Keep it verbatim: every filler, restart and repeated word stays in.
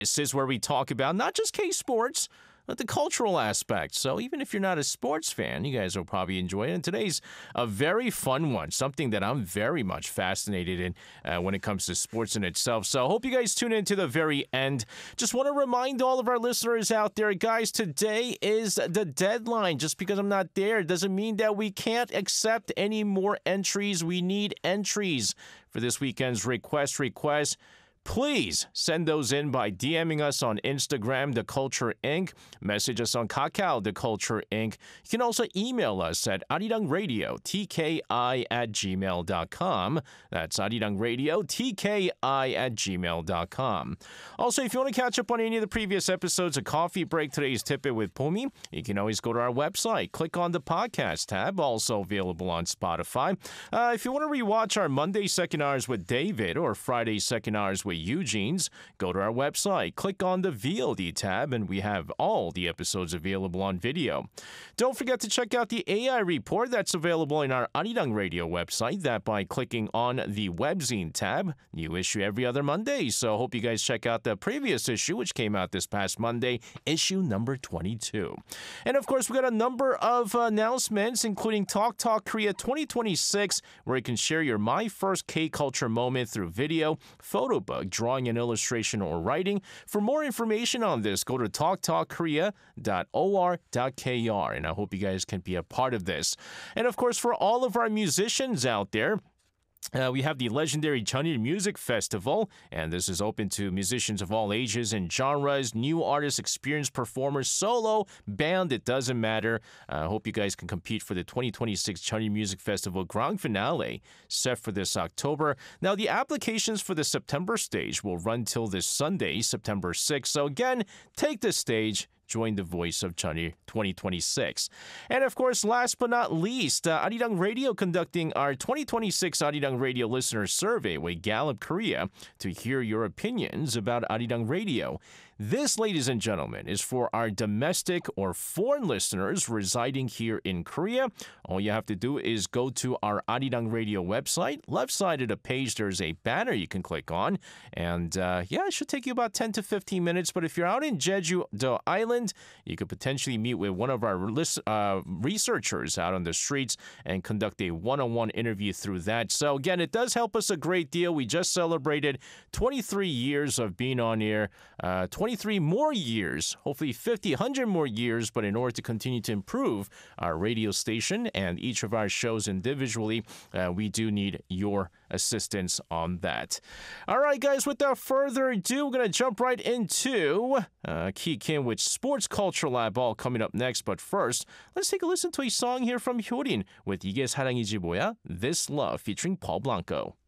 This is where we talk about not just K-Sports, but the cultural aspect. So even if you're not a sports fan, you guys will probably enjoy it. And today's a very fun one, something that I'm very much fascinated in uh, when it comes to sports in itself. So I hope you guys tune in to the very end. Just want to remind all of our listeners out there, guys, today is the deadline. Just because I'm not there doesn't mean that we can't accept any more entries. We need entries for this weekend's Request Request. Please send those in by DMing us on Instagram, The Culture Incorporated. Message us on Kakao, The Culture Incorporated. You can also email us at arirangradio, T K I at gmail dot com. That's arirangradio, T K I at gmail dot com. Also, if you want to catch up on any of the previous episodes of Coffee Break, Today's Tip-It with Pomi, you can always go to our website. Click on the podcast tab, also available on Spotify. Uh, if you want to rewatch our Monday Second Hours with David or Friday Second Hours with Eugene's, go to our website, click on the V O D tab, and we have all the episodes available on video. Don't forget to check out the A I report that's available in our Arirang Radio website, that by clicking on the webzine tab. New issue every other Monday, so hope you guys check out the previous issue, which came out this past Monday, issue number twenty-two. And of course, we got a number of announcements, including Talk Talk Korea twenty twenty-six, where you can share your My First K-Culture moment through video, photo book, drawing and illustration, or writing. For more information on this, go to talk talk korea dot o r dot k r, and I hope you guys can be a part of this. And of course, for all of our musicians out there, Uh, we have the legendary Jeonnil Music Festival, and this is open to musicians of all ages and genres, new artists, experienced performers, solo, band, it doesn't matter. I uh, hope you guys can compete for the twenty twenty-six Jeonnil Music Festival Grand Finale, set for this October. Now, the applications for the September stage will run till this Sunday, September sixth. So again, take the stage. Join the voice of Jeonnil twenty twenty-six. And of course, last but not least, uh, Arirang Radio conducting our twenty twenty-six Arirang Radio Listener Survey with Gallup Korea to hear your opinions about Arirang Radio. This, ladies and gentlemen, is for our domestic or foreign listeners residing here in Korea. All you have to do is go to our Arirang Radio website. Left side of the page, there's a banner you can click on. And uh, yeah, it should take you about ten to fifteen minutes. But if you're out in Jeju-do Island, you could potentially meet with one of our uh, researchers out on the streets and conduct a one-on-one interview through that. So again, it does help us a great deal. We just celebrated twenty-three years of being on air, uh, twenty-three more years, hopefully fifty, one hundred more years, but in order to continue to improve our radio station and each of our shows individually, uh, we do need your assistance on that. All right, guys, without further ado, we're going to jump right into uh, Ki Kim with Sports Culture Lab, all coming up next. But first, let's take a listen to a song here from Hyorin with 이게 사랑이지 뭐야? This Love featuring Paul Blanco.